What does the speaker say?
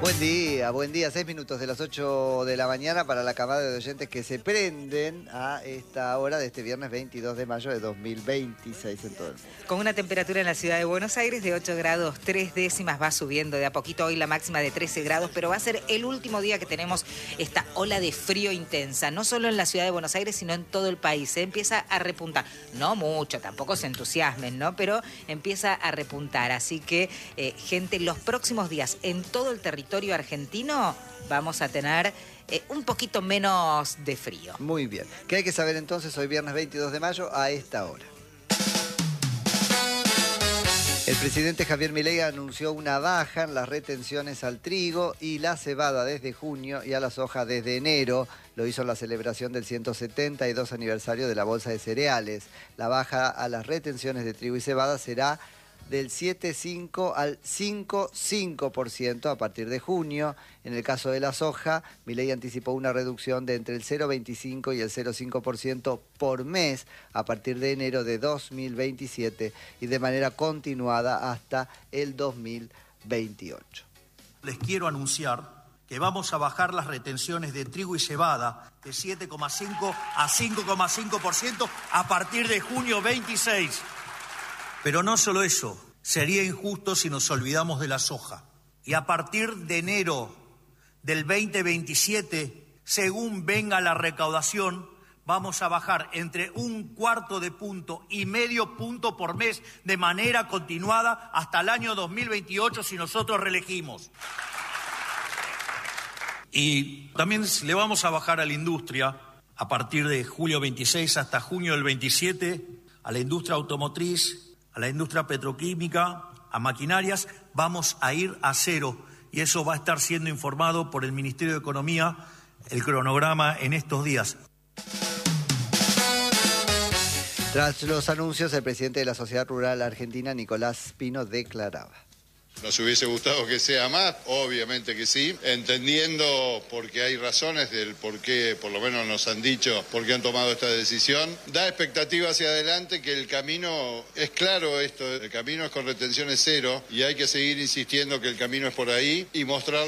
Buen día. 6 minutos de las 8 de la mañana para la camada de oyentes que se prenden a esta hora de este viernes 22 de mayo de 2026 en todo el mundo. Con una temperatura en la ciudad de Buenos Aires de 8 grados 3 décimas, va subiendo de a poquito. Hoy la máxima de 13 grados, pero va a ser el último día que tenemos esta ola de frío intensa, no solo en la ciudad de Buenos Aires, sino en todo el país. Se empieza a repuntar, no mucho, tampoco se entusiasmen, ¿no? Pero empieza a repuntar, así que gente, los próximos días en todo el territorio argentino vamos a tener un poquito menos de frío. Muy bien. ¿Qué hay que saber entonces hoy viernes 22 de mayo a esta hora? El presidente Javier Milei anunció una baja en las retenciones al trigo y la cebada desde junio y a la soja desde enero. Lo hizo en la celebración del 172 aniversario de la Bolsa de Cereales. La baja a las retenciones de trigo y cebada será del 7,5 al 5,5% a partir de junio. En el caso de la soja, Milei anticipó una reducción de entre el 0,25 y el 0,5% por mes a partir de enero de 2027 y de manera continuada hasta el 2028. Les quiero anunciar que vamos a bajar las retenciones de trigo y cebada de 7,5 a 5,5% a partir de junio 26. Pero no solo eso, sería injusto si nos olvidamos de la soja. Y a partir de enero del 2027, según venga la recaudación, vamos a bajar entre 1/4 punto y medio punto por mes de manera continuada hasta el año 2028 si nosotros reelegimos. Y también le vamos a bajar a la industria a partir de julio 26 hasta junio del 27, a la industria automotriz, a la industria petroquímica, a maquinarias, vamos a ir a cero. Y eso va a estar siendo informado por el Ministerio de Economía, el cronograma en estos días. Tras los anuncios, el presidente de la Sociedad Rural Argentina, Nicolás Pino, declaraba: ¿Nos hubiese gustado que sea más? Obviamente que sí, entendiendo porque hay razones del por qué, por lo menos nos han dicho, por qué han tomado esta decisión. Da expectativa hacia adelante que el camino es claro esto, el camino es con retenciones cero y hay que seguir insistiendo que el camino es por ahí y mostrar